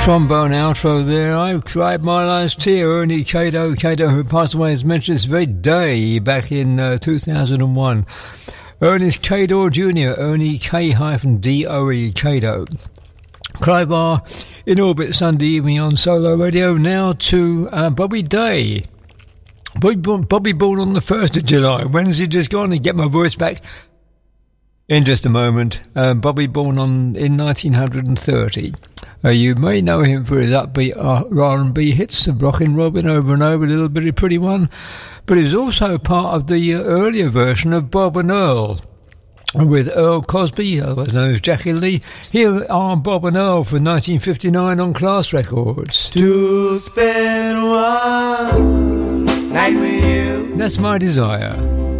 trombone outro there. I cried my last tear. Ernie Cato, who passed away, as mentioned, this very day back in 2001. Ernest Cador Jr., Ernie K-D-O-E, Cato. Clybar in orbit Sunday evening on Solo Radio. Now to Bobby Day. Bobby born on the 1st of July. Wednesday just gone, and get my voice back in just a moment. Bobby born in 1930. You may know him for his upbeat R&B hits of Rockin' Robin over and over, a little bitty pretty one, but he was also part of the earlier version of Bob and Earl with Earl Cosby, otherwise known as Jackie Lee. Here are Bob and Earl from 1959 on Class Records. To spend one night with you, that's my desire.